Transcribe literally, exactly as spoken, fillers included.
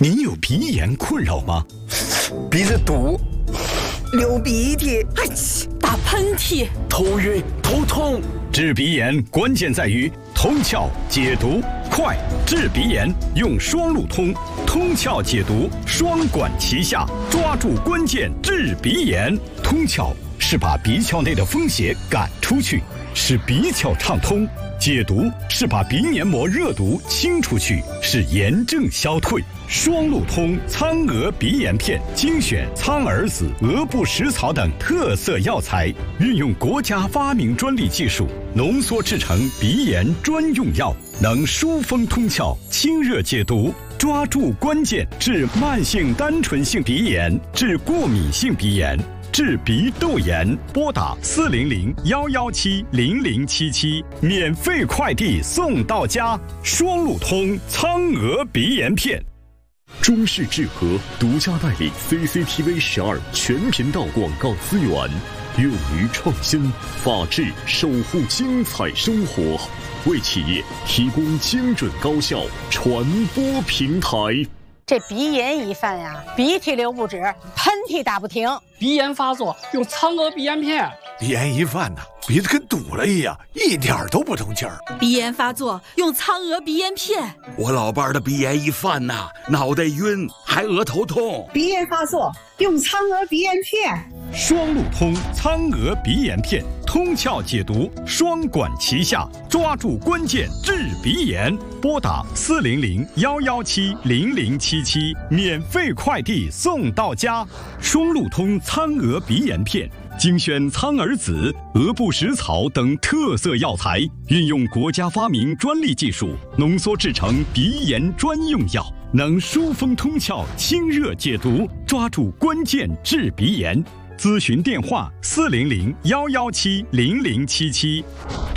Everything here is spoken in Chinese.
您有鼻炎困扰吗？ 鼻子堵，流鼻涕， 哎切，打喷嚏， 头晕头痛。 治鼻炎关键在于通窍解毒快，治鼻炎用双路通，通窍解毒双管齐下，抓住关键治鼻炎。通窍是把鼻窍内的风邪赶出去，使鼻窍畅通；解毒是把鼻黏膜热毒清出去，使炎症消退。双路通苍娥鼻炎片精选苍耳子、鹅不食草等特色药材，运用国家发明专利技术浓缩制成鼻炎专用药，能疏风通窍、清热解毒，抓住关键治慢性单纯性鼻炎、治过敏性鼻炎、治鼻窦炎。拨打四零零幺幺七零零七七，免费快递送到家。双路通苍娥鼻炎片。 中视智和独家代理 C C T V 十二全频道广告资源，勇于创新，法治守护精彩生活，为企业提供精准高效传播平台。 这鼻炎一犯呀，鼻涕流不止，喷嚏打不停。 鼻炎发作用苍娥鼻炎片。 鼻炎一犯呐，鼻子跟堵了一样，一点都不通气儿。 鼻炎发作用苍娥鼻炎片。 我老伴儿的鼻炎一犯呐，脑袋晕，还额头痛。 鼻炎发作用苍娥鼻炎片。 双路通苍娥鼻炎片，通窍解毒，双管齐下，抓住关键治鼻炎。拨打四零零幺幺七零零七七，免费快递送到家。双路通苍娥鼻炎片精选苍耳子、鹅不食草等特色药材，运用国家发明专利技术浓缩制成鼻炎专用药，能疏风通窍、清热解毒，抓住关键治鼻炎。咨询电话：四零零幺幺七零零七七。